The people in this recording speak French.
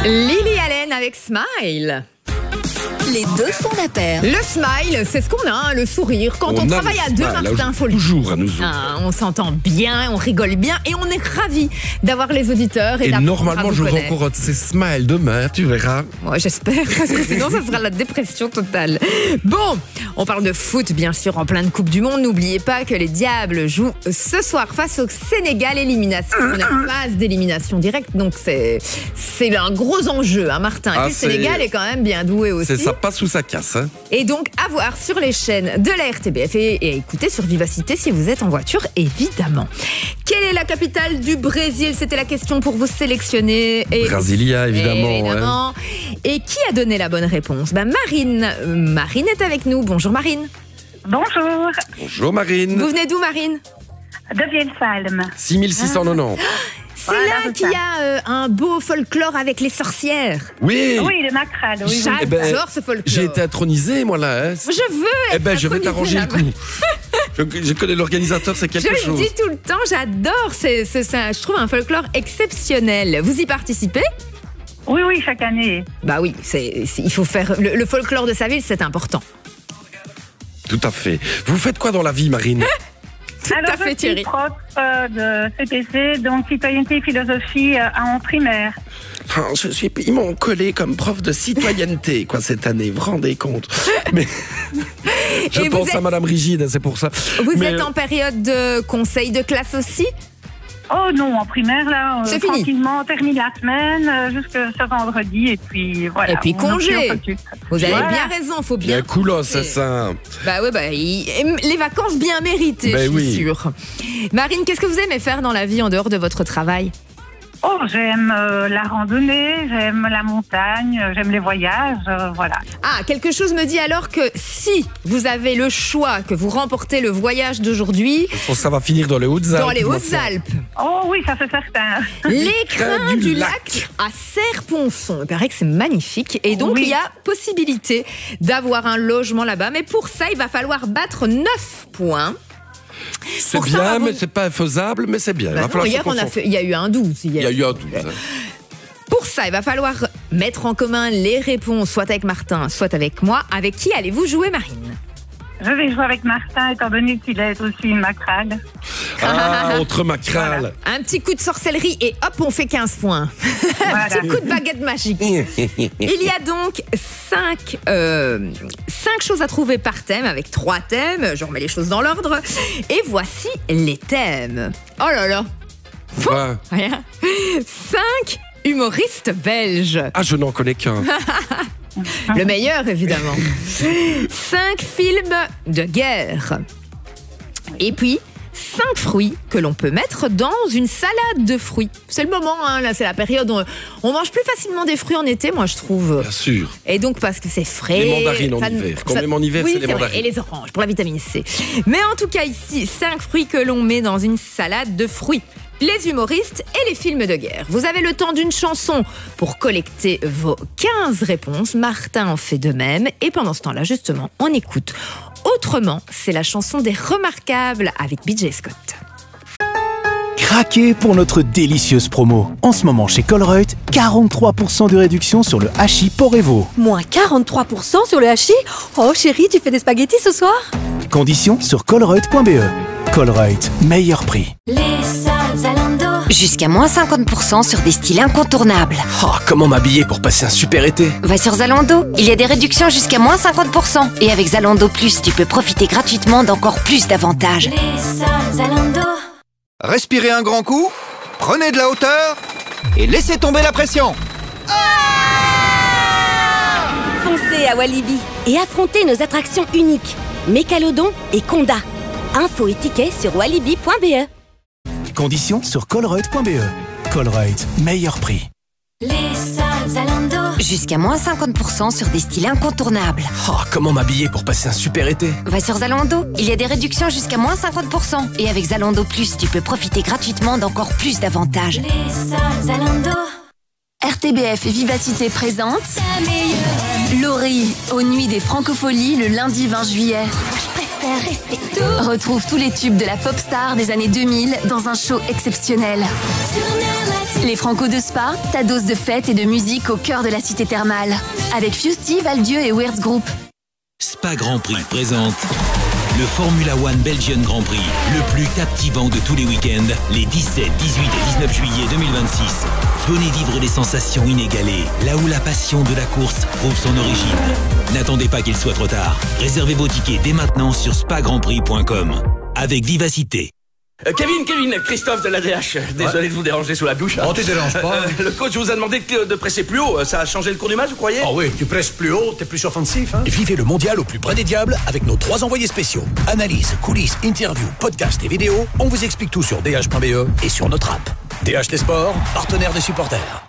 Lily Allen avec Smile. Les deux font la paire. Le smile, c'est ce qu'on a, le sourire. Quand on travaille à deux, Martin, faut le dire. Toujours à nous autres. On s'entend bien, on rigole bien et on est ravis d'avoir les auditeurs. Et normalement, je vais encore ces smiles demain, tu verras. Moi, j'espère, parce que sinon, ça sera la dépression totale. Bon, on parle de foot, bien sûr, en pleine Coupe du Monde. N'oubliez pas que les Diables jouent ce soir face au Sénégal. Élimination, la phase d'élimination directe. Donc, c'est un gros enjeu, hein, Martin. Et le Sénégal est quand même bien doué aussi. C'est ça passe ou ça casse. Hein. Et donc, à voir sur les chaînes de la RTBF et écoutez sur Vivacité si vous êtes en voiture, évidemment. Quelle est la capitale du Brésil? C'était la question pour vous sélectionner. Brasilia, évidemment. Ouais. Et qui a donné la bonne réponse? Marine. Marine est avec nous. Bonjour Marine. Bonjour. Bonjour Marine. Vous venez d'où Marine? De Vielsalm. 6690. C'est là qu'il y a un beau folklore avec les sorcières. Oui. Oui, le Macral. Oui. J'adore ce folklore. J'ai été intronisé, moi, là. Hein. Je veux être je vais t'arranger le coup. Je connais l'organisateur, c'est quelque chose. Je le dis tout le temps, j'adore. Ça, je trouve un folklore exceptionnel. Vous y participez? Oui, chaque année. Bah oui, il faut faire... Le folklore de sa ville, c'est important. Tout à fait. Vous faites quoi dans la vie, Marine? Alors, je suis prof de CPC, donc citoyenneté et philosophie en primaire. Ils m'ont collé comme prof de citoyenneté, quoi, cette année, vous vous rendez compte? Mais je pense à Madame Rigide, c'est pour ça. Vous êtes en période de conseil de classe aussi? Oh non, en primaire, là, c'est tranquillement, on termine la semaine jusqu'à ce vendredi, et puis voilà. Et puis congé. Vous avez bien raison, faut bien. Bien coolos, c'est ça. Bah oui, les vacances bien méritées, je suis sûre. Marine, qu'est-ce que vous aimez faire dans la vie en dehors de votre travail? Oh, j'aime la randonnée, j'aime la montagne, j'aime les voyages, voilà. Ah, quelque chose me dit alors que si vous avez le choix, que vous remportez le voyage d'aujourd'hui... Ça va finir dans les Hautes-Alpes. Dans les Hautes-Alpes. Oh oui, ça c'est certain. L'écrin du lac à Serre-Ponçon. Il paraît que c'est magnifique. Et donc, il y a possibilité d'avoir un logement là-bas. Mais pour ça, il va falloir battre 9 points. C'est bien, mais c'est pas faisable, mais c'est bien. Hier, il y a eu un 12. Il y a eu un 12. Pour ça, il va falloir mettre en commun les réponses, soit avec Martin, soit avec moi. Avec qui allez-vous jouer, Marine? Je vais jouer avec Martin, étant donné qu'il est aussi une macrale. Ah, autre macrale. Voilà. Un petit coup de sorcellerie et hop, on fait 15 points. Voilà. Un petit coup de baguette magique. Il y a donc 5 choses à trouver par thème, avec 3 thèmes. Je remets les choses dans l'ordre. Et voici les thèmes. Oh là là. Rien. 5 humoristes belges. Ah, je n'en connais qu'un. Le meilleur, évidemment. 5 films de guerre. Et puis, 5 fruits que l'on peut mettre dans une salade de fruits. C'est le moment, hein, là, c'est la période où on mange plus facilement des fruits en été, moi, je trouve. Bien sûr. Et donc, parce que c'est frais. Les mandarines en hiver. Quand même en hiver, c'est les mandarines. Et les oranges, pour la vitamine C. Mais en tout cas, ici, 5 fruits que l'on met dans une salade de fruits. Les humoristes et les films de guerre. Vous avez le temps d'une chanson pour collecter vos 15 réponses. Martin en fait de même. Et pendant ce temps-là, justement, on écoute Autrement. C'est la chanson des Remarquables avec BJ Scott. Craquez pour notre délicieuse promo. En ce moment chez Colruyt, 43% de réduction sur le hachis Porevo. Moins 43% sur le hachis? Oh chérie, tu fais des spaghettis ce soir? Conditions sur colruyt.be. Colruyt, meilleur prix. Les soldes Zalando. Jusqu'à moins 50% sur des styles incontournables. Oh, comment m'habiller pour passer un super été? Va sur Zalando, il y a des réductions jusqu'à moins 50%. Et avec Zalando Plus, tu peux profiter gratuitement d'encore plus d'avantages. Les soldes Zalando. Respirez un grand coup, prenez de la hauteur et laissez tomber la pression. Foncez à Walibi et affrontez nos attractions uniques. Mécalodon et Conda. Infos et tickets sur walibi.be. Conditions sur colruyt.be. Colruyt, meilleur prix. Les soldes Zalando. Jusqu'à moins 50% sur des styles incontournables. Oh, comment m'habiller pour passer un super été? Va sur Zalando, il y a des réductions jusqu'à moins 50%. Et avec Zalando Plus, tu peux profiter gratuitement d'encore plus d'avantages. Les soldes Zalando. RTBF et Vivacité présente Laurie aux Nuits des Francopholies le lundi 20 juillet. Retrouve tous les tubes de la pop star des années 2000 dans un show exceptionnel. Les Franco de Spa, ta dose de fête et de musique au cœur de la cité thermale. Avec Fusty, Valdieu et Weirds Group. Spa Grand Prix présente le Formula One Belgian Grand Prix, le plus captivant de tous les week-ends, les 17, 18 et 19 juillet 2026. Venez vivre des sensations inégalées, là où la passion de la course trouve son origine. N'attendez pas qu'il soit trop tard. Réservez vos tickets dès maintenant sur spagrandprix.com. Avec vivacité. Kevin, Christophe de l'ADH. Désolé de vous déranger sous la douche. Oh, tu déranges pas. Le coach vous a demandé de presser plus haut. Ça a changé le cours du match, vous croyez? Oh oui, tu presses plus haut, t'es plus offensif. Hein. Vivez le mondial au plus près des diables avec nos 3 envoyés spéciaux. Analyse, coulisses, interviews, podcasts et vidéos. On vous explique tout sur dh.be et sur notre app. DH des sports, partenaire des supporters.